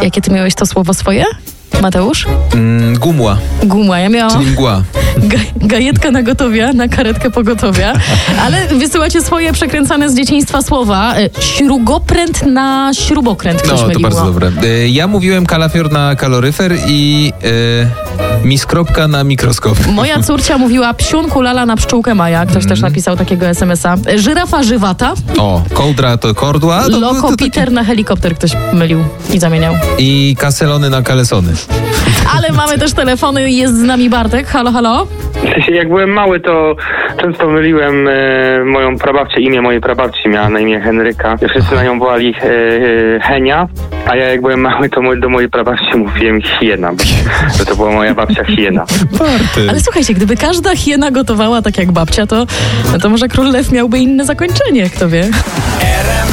Jakie ty miałeś to słowo swoje, Mateusz? Gumła. Gumła. Ja miałam Czyli mgła. gajetka na gotowia, na karetkę pogotowia. Ale wysyłacie swoje przekręcane z dzieciństwa słowa. Śrugopręt na śrubokręt ktoś No, to myliło. bardzo dobre. Ja mówiłem kalafior na kaloryfer i miskropka na mikroskop. Moja córcia mówiła psiunku lala na pszczółkę Maja. Ktoś też napisał takiego SMS-a. Żyrafa żywata. O, kołdra to kordła. Lokopiter na helikopter ktoś mylił i zamieniał. I kaselony na kalesony. Ale mamy też telefony i jest z nami Bartek. Halo, halo. Jak byłem mały, to często myliłem moją prababcię, imię mojej prababci miała na imię Henryka. Wszyscy na nią wołali Henia, a ja jak byłem mały, to do mojej prababci mówiłem hiena, bo to była moja babcia hiena. Barty. Ale słuchajcie, gdyby każda hiena gotowała tak jak babcia, to może król lew miałby inne zakończenie, kto wie.